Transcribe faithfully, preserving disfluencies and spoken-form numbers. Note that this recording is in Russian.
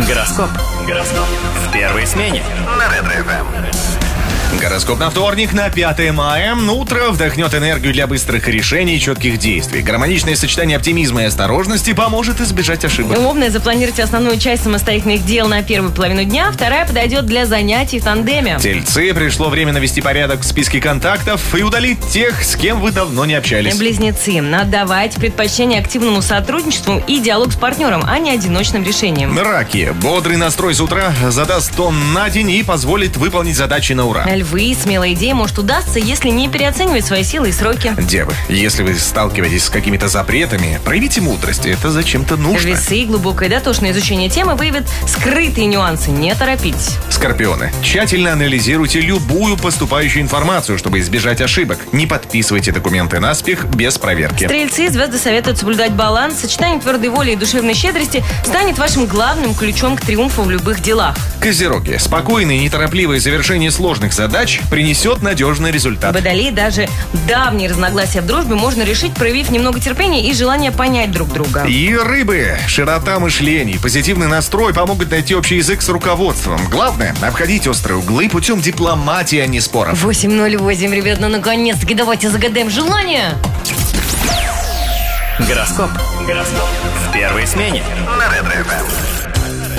Гороскоп. Гороскоп. В первой смене. На Ретро-ФМ. Гороскоп на вторник, на пятое мая. Утро вдохнет энергию для быстрых решений и четких действий. Гармоничное сочетание оптимизма и осторожности поможет избежать ошибок. Овны, запланируйте основную часть самостоятельных дел на первую половину дня, вторая подойдет для занятий в тандеме. Тельцы, пришло время навести порядок в списке контактов и удалить тех, с кем вы давно не общались. Близнецы, отдавайте предпочтение активному сотрудничеству и диалог с партнером, а не одиночным решением. Раки, бодрый настрой с утра задаст тон на день и позволит выполнить задачи на ура. Львы, смелая идея может удастся, если не переоценивать свои силы и сроки. Девы, если вы сталкиваетесь с какими-то запретами, проявите мудрость, это зачем-то нужно. Весы, глубокое и дотошное изучение темы выявит скрытые нюансы, не торопитесь. Скорпионы, тщательно анализируйте любую поступающую информацию, чтобы избежать ошибок. Не подписывайте документы наспех без проверки. Стрельцы, звезды советуют соблюдать баланс. Сочетание твердой воли и душевной щедрости станет вашим главным ключом к триумфу в любых делах. Козероги, спокойное и неторопливое завершение сложных задач принесет надежный результат. Водолеи, даже давние разногласия в дружбе можно решить, проявив немного терпения и желание понять друг друга. И рыбы, широта мышлений, позитивный настрой помогут найти общий язык с руководством. Главное, обходить острые углы путем дипломатии, а не споров. восемь ноль восемь, ребят, ну наконец-таки давайте загадаем желание. Гороскоп. Гороскоп. В первой смене. На Ретро-ФМ.